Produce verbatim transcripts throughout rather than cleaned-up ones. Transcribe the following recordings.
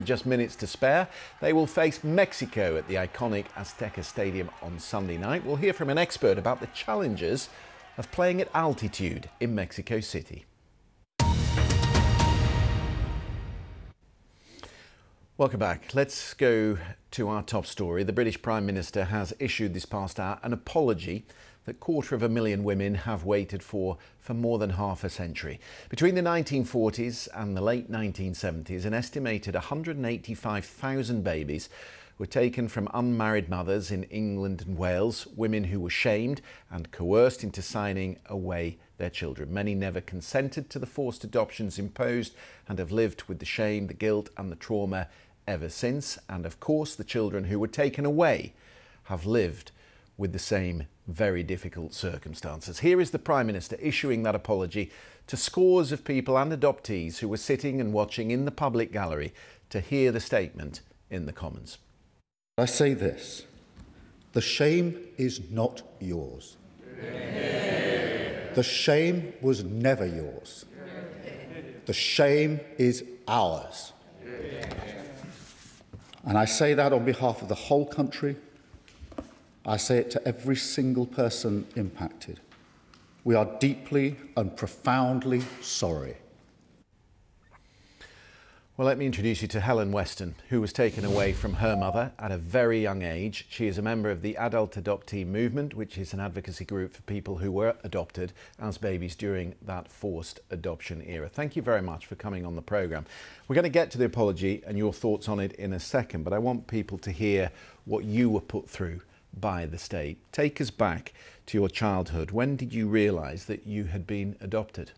Just minutes to spare. They will face Mexico at the iconic Azteca Stadium on Sunday night. We'll hear from an expert about the challenges of playing at altitude in Mexico City. Welcome back. Let's go to our top story. The British Prime Minister has issued this past hour an apology that quarter of a million women have waited for for more than half a century. Between the nineteen forties and the late nineteen seventies, an estimated one hundred eighty-five thousand babies were taken from unmarried mothers in England and Wales, women who were shamed and coerced into signing away their children. Many never consented to the forced adoptions imposed and have lived with the shame, the guilt and the trauma ever since. And of course, the children who were taken away have lived with the same very difficult circumstances. Here is the Prime Minister issuing that apology to scores of people and adoptees who were sitting and watching in the public gallery to hear the statement in the Commons. I say this: the shame is not yours. The shame was never yours. The shame is ours. And I say that on behalf of the whole country. I say it to every single person impacted. We are deeply and profoundly sorry. Well, let me introduce you to Helen Weston, who was taken away from her mother at a very young age. She is a member of the Adult Adoptee Movement, which is an advocacy group for people who were adopted as babies during that forced adoption era. Thank you very much for coming on the programme. We're going to get to the apology and your thoughts on it in a second, but I want people to hear what you were put through by the state. Take us back to your childhood. When did you realise that you had been adopted?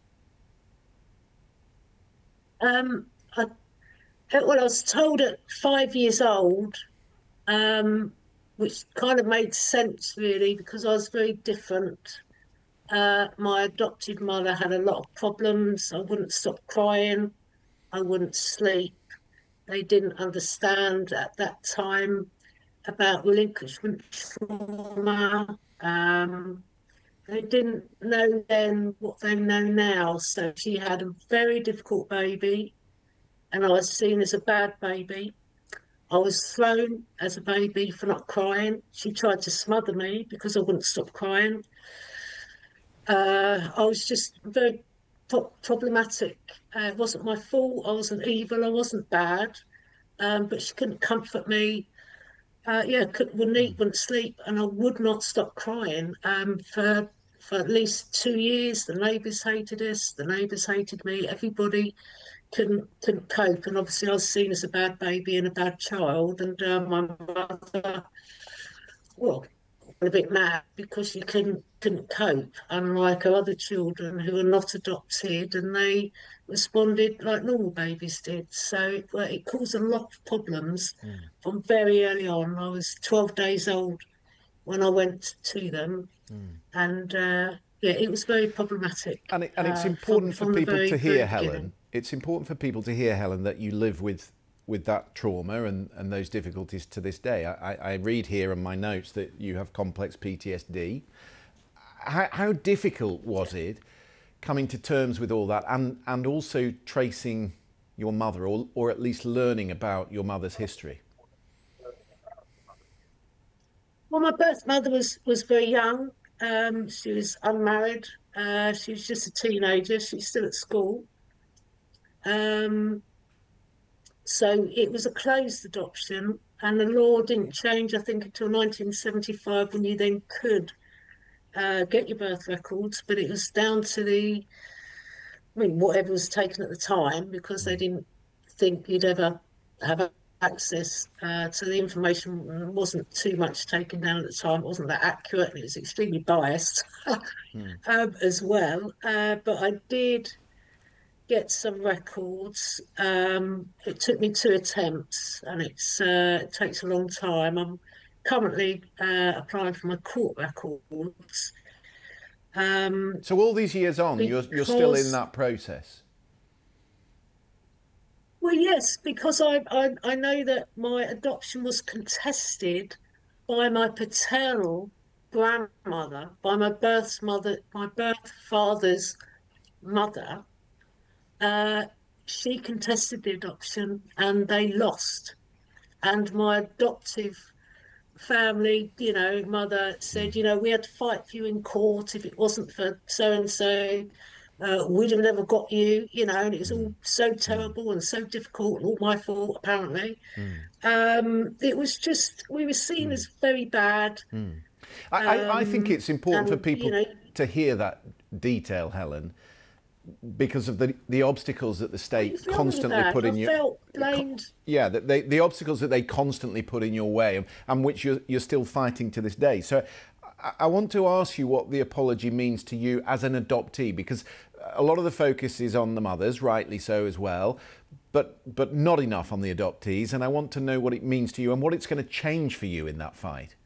Um, I, well, I was told at five years old, um, which kind of made sense really, because I was very different. Uh, my adopted mother had a lot of problems. I wouldn't stop crying. I wouldn't sleep. They didn't understand at that time about relinquishment trauma. Um, they didn't know then what they know now. So she had a very difficult baby, and I was seen as a bad baby. I was thrown as a baby for not crying. She tried to smother me because I wouldn't stop crying. Uh, I was just very pro problematic. Uh, it wasn't my fault. I wasn't evil. I wasn't bad. Um, but she couldn't comfort me. Uh, yeah, could, wouldn't eat, wouldn't sleep, and I would not stop crying. Um, for for at least two years, the neighbours hated us. The neighbours hated me. Everybody couldn't couldn't cope, and obviously I was seen as a bad baby and a bad child. And uh, my mother, well, a bit mad because she couldn't couldn't cope, unlike her other children who were not adopted, and they responded like normal babies did. So well, it caused a lot of problems mm. from very early on. I was twelve days old when I went to them, mm. and uh, yeah, it was very problematic. And, it, and it's uh, important from, for from people very, to hear, Helen. It's important for people to hear, Helen, that you live with with that trauma and, and those difficulties to this day. I, I read here in my notes that you have complex P T S D. How, how difficult was it coming to terms with all that and, and also tracing your mother, or, or at least learning about your mother's history? Well, my birth mother was, was very young. Um, she was unmarried. Uh, she was just a teenager. She's still at school. Um, So it was a closed adoption, and the law didn't change, I think, until nineteen seventy-five, when you then could uh, get your birth records, but it was down to the, I mean, whatever was taken at the time, because they didn't think you'd ever have access uh, to the information. Wasn't too much taken down at the time. It wasn't that accurate, and it was extremely biased mm. um, as well. Uh, but I did get some records. Um, it took me two attempts, and it's uh, it takes a long time. I'm currently uh, applying for my court records. Um, so all these years on, you're, you're still in that process? Well, yes, because I, I, I know that my adoption was contested by my paternal grandmother, by my birth mother, my birth father's mother. Uh, she contested the adoption and they lost. And my adoptive family, you know, mother said, you know, we had to fight for you in court. If it wasn't for so and so, uh, we'd have never got you, you know, and it was all so terrible and so difficult and all my fault, apparently. Mm. Um, it was just, we were seen mm. as very bad. Mm. I, um, I think it's important and, for people you know, to hear that detail, Helen, because of the the obstacles that the state constantly put in your felt blamed. Yeah, the, the the obstacles that they constantly put in your way, and, and which you're you're still fighting to this day. So, I, I want to ask you what the apology means to you as an adoptee, because a lot of the focus is on the mothers, rightly so as well, but but not enough on the adoptees. And I want to know what it means to you and what it's going to change for you in that fight.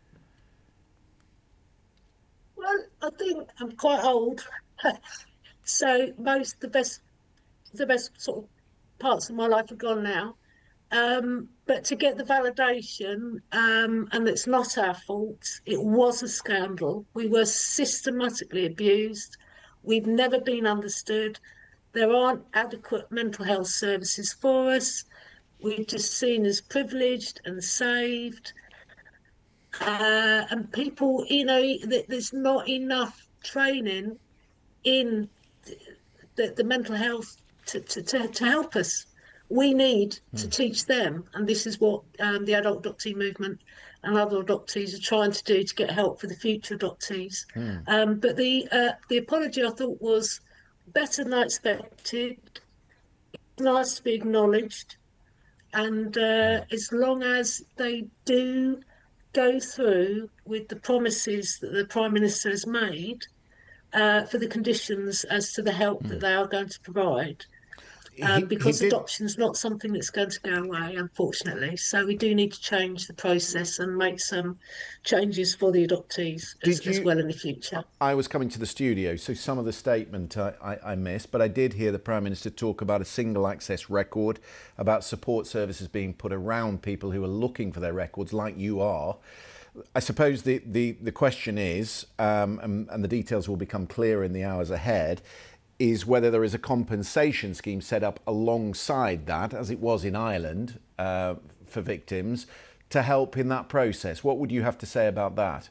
Well, I think I'm quite old. So most the best the best sort of parts of my life are gone now. Um, but to get the validation, um, and it's not our fault, it was a scandal. We were systematically abused. We've never been understood. There aren't adequate mental health services for us. We're just seen as privileged and saved. Uh, and people, you know, there's not enough training in the, the mental health to, to, to, to help us. We need mm. to teach them, and this is what um, the adult adoptee movement and other adoptees are trying to do to get help for the future adoptees. Mm. Um, but the uh, the apology, I thought, was better than I expected. It's nice to be acknowledged, and uh, mm. as long as they do go through with the promises that the Prime Minister has made, Uh, for the conditions as to the help mm. that they are going to provide, um, he, because he adoption is not something that's going to go away, unfortunately. So we do need to change the process and make some changes for the adoptees as, you, as well in the future. I was coming to the studio, so some of the statement I, I, I missed, but I did hear the Prime Minister talk about a single access record, about support services being put around people who are looking for their records, like you are. I suppose the, the, the question is, um, and, and the details will become clearer in the hours ahead, is whether there is a compensation scheme set up alongside that, as it was in Ireland, uh, for victims, to help in that process. What would you have to say about that?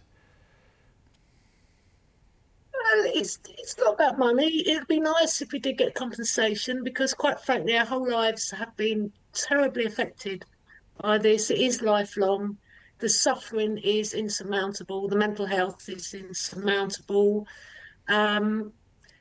Well, it's, it's not about money. It'd be nice if we did get compensation, because quite frankly, our whole lives have been terribly affected by this. It is lifelong. The suffering is insurmountable. The mental health is insurmountable. Um,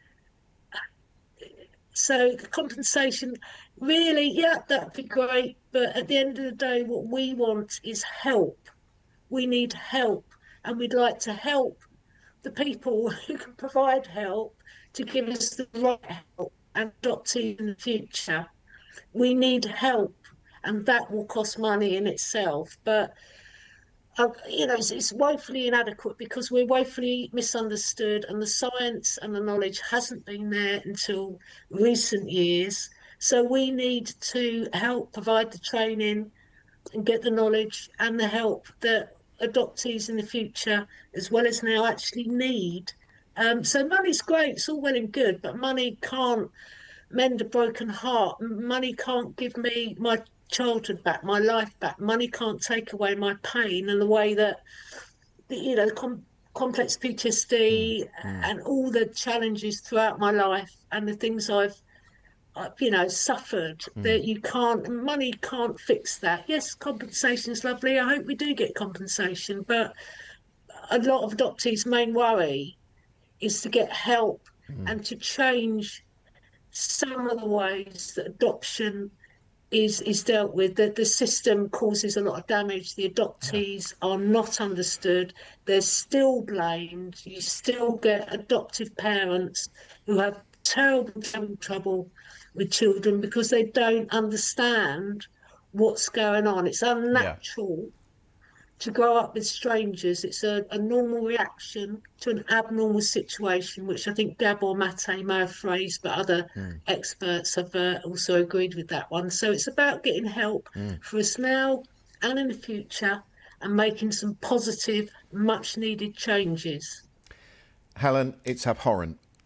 so the compensation, really, yeah, that'd be great. But at the end of the day, what we want is help. We need help. And we'd like to help the people who can provide help to give us the right help and adoptees in the future. We need help, and that will cost money in itself. But Uh, you know, it's, it's woefully inadequate because we're woefully misunderstood, and the science and the knowledge hasn't been there until recent years. So we need to help provide the training and get the knowledge and the help that adoptees in the future, as well as now, actually need. Um, so money's great, it's all well and good, but money can't mend a broken heart. Money can't give me my childhood back, my life back. Money can't take away my pain and the way that, you know, com complex P T S D mm. and all the challenges throughout my life and the things I've, uh, you know, suffered, mm. that you can't, money can't fix that. Yes, compensation is lovely. I hope we do get compensation, but a lot of adoptees' main worry is to get help mm. and to change some of the ways that adoption is is dealt with. That the system causes a lot of damage. The adoptees yeah. are not understood. They're still blamed. You still get adoptive parents who have terrible, terrible trouble with children because they don't understand what's going on. It's unnatural yeah. to grow up with strangers. It's a, a normal reaction to an abnormal situation, which I think Gabor Mate may have phrased, but other mm. experts have uh, also agreed with that one. So it's about getting help mm. for us now and in the future, and making some positive, much needed changes. Helen, it's abhorrent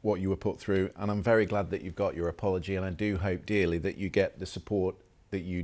what you were put through, and I'm very glad that you've got your apology, and I do hope dearly that you get the support that you